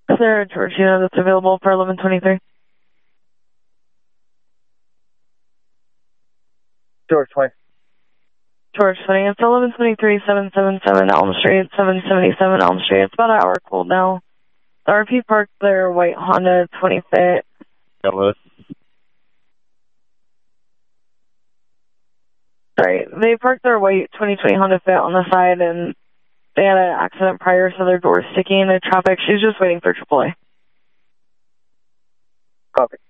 Is there a Georgina that's available for 1123? George 20. George 20, it's 1123, 777 Elm Street, 777 Elm Street. It's about an hour cold now. The RP parked their white Honda 20 Fit. Hello. Sorry, they parked their white 2020 Honda Fit on the side, and they had an accident prior, so their door's sticky in the traffic. She's just waiting for AAA. Copy.